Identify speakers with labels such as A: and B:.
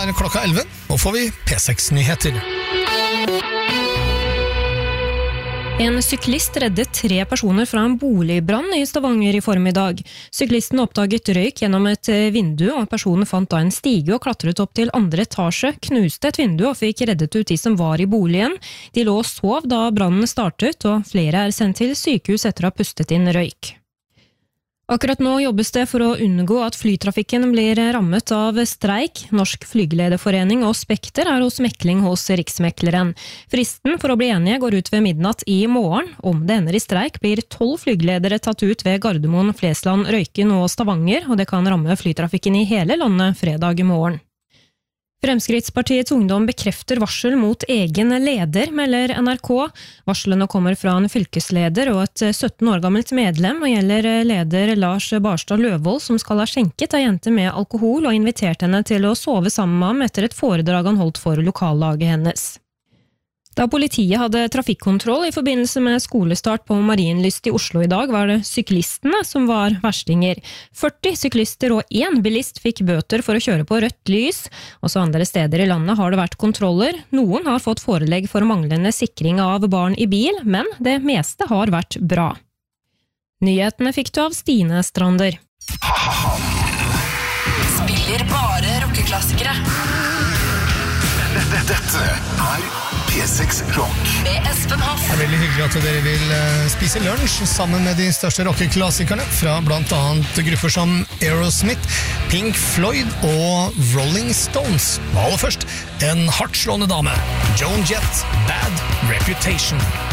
A: klokka 11. Nå får vi P6-nyheter.
B: En syklist reddet 3 personer fra en boligbrann i Stavanger i formiddag. Syklisten oppdaget røyk gjennom et vindu, og personen fant da en stige og klatret opp til 2. etasje, knuste et vindu og fikk reddet ut de som var i boligen. De lå og sov da brannen startet, og flere er sendt til sykehus etter å ha pustet inn røyk. Akkurat nå jobbes det for å unngå at flytrafikken blir rammet av streik. Norsk Flygelederforening og Spekter er hos mekling hos Riksmekleren. Fristen for å bli enige går ut ved midnatt i morgen. Om det ender i streik blir 12 flygeledere tatt ut ved Gardermoen, Flesland, Røyken og Stavanger, og det kan ramme flytrafikken i hele landet fredag i morgen. Fremskrittspartiets ungdom bekrefter varsel mot egen leder, melder NRK. Varslene kommer fra en fylkesleder og et 17 år gammelt medlem, og gjelder leder Lars Barstad Løvold, som skal ha skjenket ei jente med alkohol og invitert henne til å sove sammen med ham etter et foredrag han holdt for lokallaget hennes. Da politiet hadde trafikkontroll i forbindelse med skolestart på Marienlyst i Oslo i dag, var det syklistene som var verstinger. 40 syklister og 1 bilist fikk bøter for å kjøre på rødt lys. Også andre steder i landet har det vært kontroller. Noen har fått forelegg for manglende sikring av barn i bil, men det meste har vært bra. Nyhetene fikk du av Stine Strander.
C: Spiller bare rockeklassikere.
D: Dette er P6 Rock.
C: Med Espen Hoff.
A: Det er veldig hyggelig at dere vil spise lunsj sammen med de største rockeklassikerne fra blant annet grupper som Aerosmith, Pink Floyd og Rolling Stones. Aller først, en hardtslående dame, Joan Jett, Bad Reputation.